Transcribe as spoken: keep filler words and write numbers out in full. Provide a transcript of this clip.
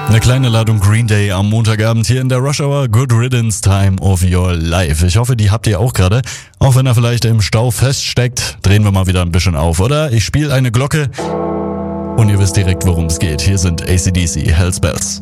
Eine kleine Ladung Green Day am Montagabend hier in der Rush Hour. Good Riddance, Time of Your Life. Ich hoffe, die habt ihr auch gerade. Auch wenn er vielleicht im Stau feststeckt, drehen wir mal wieder ein bisschen auf, oder? Ich spiele eine Glocke und ihr wisst direkt, worum es geht. Hier sind A C D C, Hell's Bells.